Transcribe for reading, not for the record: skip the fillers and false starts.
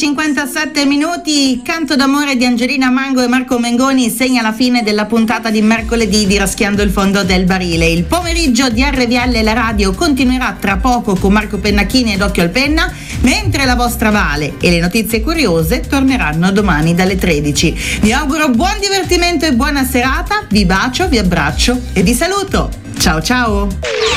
11:57, Canto d'amore di Angelina Mango e Marco Mengoni segna la fine della puntata di mercoledì di Raschiando il fondo del barile. Il pomeriggio di RVL la radio continuerà tra poco con Marco Pennacchini ed Occhio al Penna, mentre la vostra Vale e le notizie curiose torneranno domani dalle 13. Vi auguro buon divertimento e buona serata, vi bacio, vi abbraccio e vi saluto. Ciao ciao!